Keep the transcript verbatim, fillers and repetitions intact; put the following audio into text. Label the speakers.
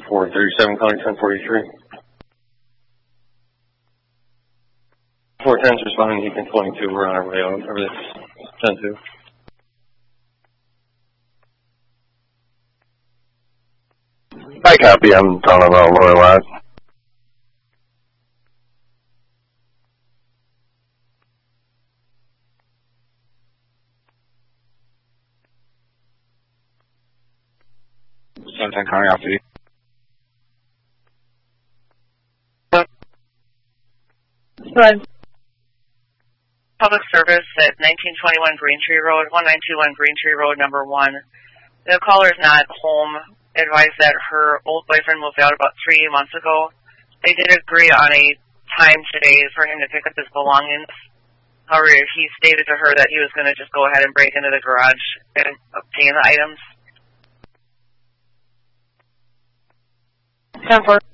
Speaker 1: four thirty-seven, calling ten forty-three. four ten's responding, Ethan twenty-two, we're on our way out, over this ten two.
Speaker 2: I copy, I'm talking about lower lot.
Speaker 3: ten calling off duty.
Speaker 4: Good. Public service at nineteen twenty-one Green Tree Road, one nine two one Green Tree Road, number one. The caller is not home. Advised that her old boyfriend moved out about three months ago. They did agree on a time today for him to pick up his belongings. However, he stated to her that he was going to just go ahead and break into the garage and obtain the items.
Speaker 5: ten four.